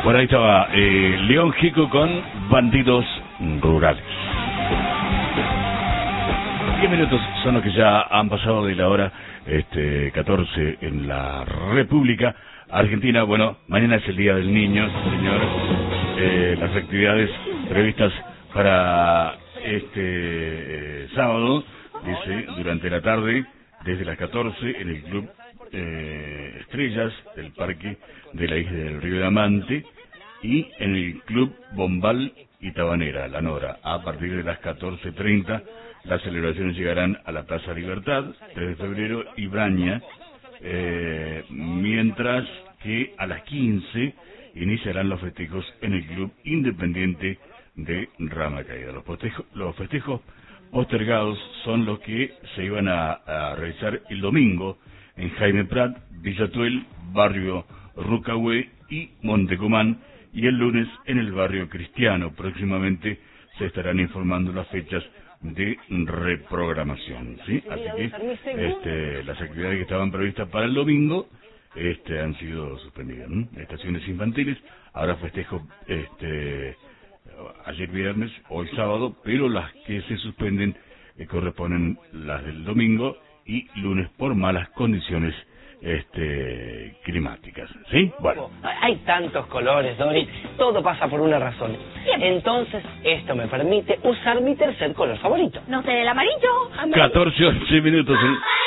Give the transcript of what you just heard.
Bueno, ahí estaba León Gieco con Bandidos Rurales. 10 minutos son los que ya han pasado de la hora 14 en la República Argentina. Bueno, mañana es el Día del Niño, señor. Las actividades previstas para este sábado, dice, durante la tarde, desde las 14 en el Club Estrellas del Parque de la Isla del Río de Amante y en el Club Bombal y Tabanera, La Nora. A partir de las 14:30 las celebraciones llegarán a la Plaza Libertad, 3 de febrero y Braña, mientras que a las 15 iniciarán los festejos en el Club Independiente de Rama Caída. Los festejos postergados son los que se iban a realizar el domingo en Jaime Prat, Villa Tuel, Barrio Rucahué y Montecumán, y el lunes en el Barrio Cristiano. Próximamente se estarán informando las fechas de reprogramación, ¿sí? Así que las actividades que estaban previstas para el domingo han sido suspendidas, ¿no? Estaciones infantiles, ahora festejo ayer viernes, hoy sábado, pero las que se suspenden corresponden las del domingo y lunes por malas condiciones climáticas, ¿sí? Bueno. Hay tantos colores, Dori, todo pasa por una razón. Entonces, esto me permite usar mi tercer color favorito. ¿No será el amarillo? 14, 11 minutos.